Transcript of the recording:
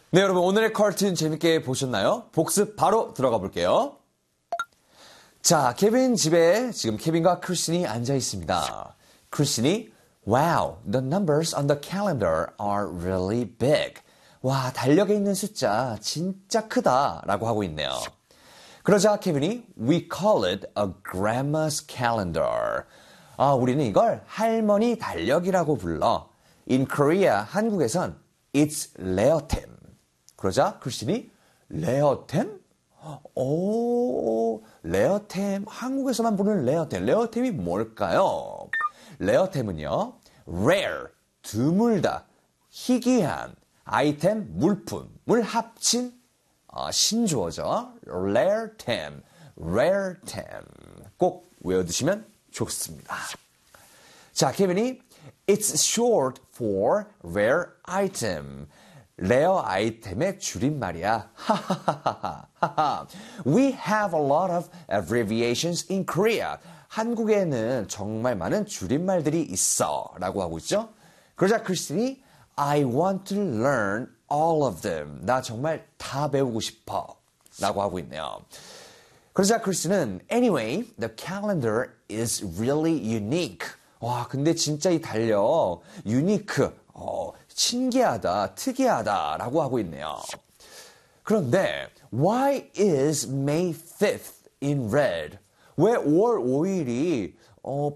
네, 여러분 오늘의 컬튼 재밌게 보셨나요? 복습 바로 들어가 볼게요. 자, 케빈 집에 지금 케빈과 크리스틴이 앉아 있습니다. 크리스틴이 Wow, the numbers on the calendar are really big. 와, 달력에 있는 숫자 진짜 크다 라고 하고 있네요. 그러자 케빈이 We call it a grandma's calendar. 우리는 이걸 할머니 달력이라고 불러. In Korea, 한국에선 It's 레어템. 그러자 크리스틴이 레어템? 오, 레어템. 한국에서만 보는 레어템. 레어템이 뭘까요? 레어템은요, rare, 드물다, 희귀한, 아이템, 물품을 합친 신조어죠. rare템, rare템. 꼭 외워두시면 좋습니다. 자, 케빈이 It's short for rare item. 레어 아이템의 줄임말이야. We have a lot of abbreviations in Korea. 한국에는 정말 많은 줄임말들이 있어 라고 하고 있죠. 그러자 크리스틴이 I want to learn all of them. 나 정말 다 배우고 싶어 라고 하고 있네요. 그러자 크리스틴은 Anyway, the calendar is really unique. 와, 근데 진짜 이 달력 유니크, 신기하다, 특이하다 라고 하고 있네요. 그런데 Why is May 5th in red? 왜 5월 5일이